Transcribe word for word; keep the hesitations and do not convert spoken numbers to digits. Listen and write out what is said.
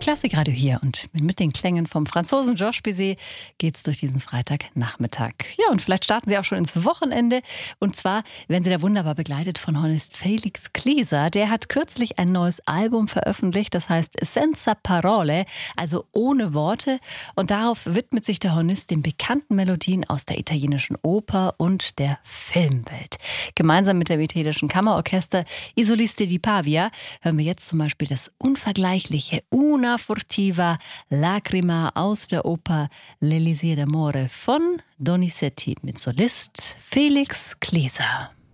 Klassikradio hier und mit den Klängen vom Franzosen Georges Bizet geht's durch diesen Freitagnachmittag. Ja, und vielleicht starten Sie auch schon ins Wochenende. Und zwar werden Sie da wunderbar begleitet von Hornist Felix Klieser. Der hat kürzlich ein neues Album veröffentlicht, das heißt Senza Parole, also ohne Worte. Und darauf widmet sich der Hornist den bekannten Melodien aus der italienischen Oper und der Filmwelt. Gemeinsam mit dem italienischen Kammerorchester I Solisti di Pavia hören wir jetzt zum Beispiel das unvergleichliche Una furtiva lacrima aus der Oper L'Elisir d'amore von Donizetti mit Solist Felix Klieser.